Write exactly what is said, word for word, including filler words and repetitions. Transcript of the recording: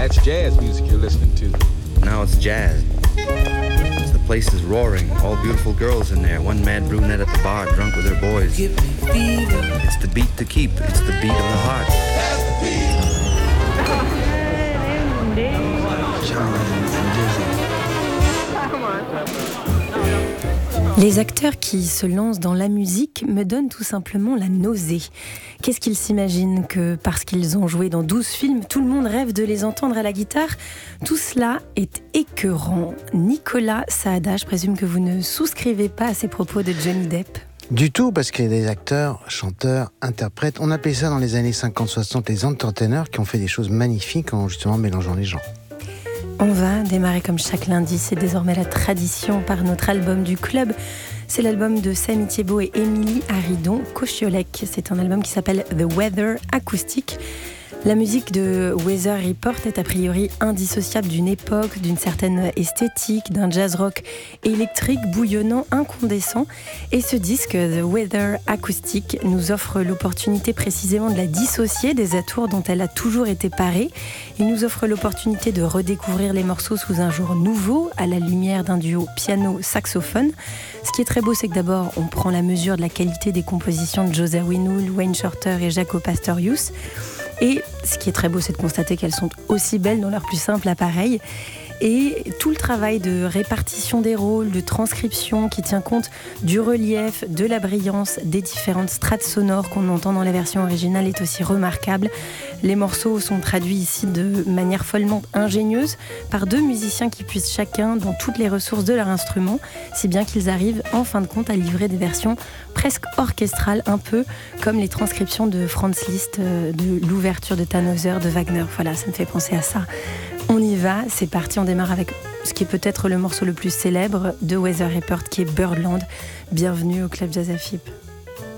That's jazz music you're listening to. Now it's jazz. The place is roaring. All beautiful girls in there. One mad brunette at the bar, drunk with her boys. Give me fever. It's the beat to keep. It's the beat of the heart. That's the beat. Les acteurs qui se lancent dans la musique me donnent tout simplement la nausée. Qu'est-ce qu'ils s'imaginent que parce qu'ils ont joué dans douze films, tout le monde rêve de les entendre à la guitare? Tout cela est écœurant. Nicolas Saada, je présume que vous ne souscrivez pas à ces propos de Johnny Depp. Du tout, parce qu'il y a des acteurs, chanteurs, interprètes. On appelait ça dans les années cinquante soixante les entertainers qui ont fait des choses magnifiques en justement mélangeant les genres. On va démarrer comme chaque lundi, c'est désormais la tradition par notre album du club. C'est l'album de Samy Thiebaud et Émilie Haridon, Cochiolec. C'est un album qui s'appelle The Weather Acoustic. La musique de Weather Report est a priori indissociable d'une époque, d'une certaine esthétique, d'un jazz rock électrique, bouillonnant, incandescent. Et ce disque, The Weather Acoustic, nous offre l'opportunité précisément de la dissocier des atours dont elle a toujours été parée. Il nous offre l'opportunité de redécouvrir les morceaux sous un jour nouveau, à la lumière d'un duo piano-saxophone. Ce qui est très beau, c'est que d'abord, on prend la mesure de la qualité des compositions de José Winwool, Wayne Shorter et Jaco Pastorius. Et ce qui est très beau, c'est de constater qu'elles sont aussi belles dans leur plus simple appareil. Et tout le travail de répartition des rôles, de transcription qui tient compte du relief, de la brillance, des différentes strates sonores qu'on entend dans la version originale est aussi remarquable. Les morceaux sont traduits ici de manière follement ingénieuse par deux musiciens qui puissent chacun dans toutes les ressources de leur instrument, si bien qu'ils arrivent en fin de compte à livrer des versions presque orchestrales, un peu comme les transcriptions de Franz Liszt, de l'ouverture de Tannhäuser, de Wagner. Voilà, ça me fait penser à ça. On y va, c'est parti, on démarre avec ce qui est peut-être le morceau le plus célèbre de Weather Report qui est Birdland. Bienvenue au Club Jazz A F I P.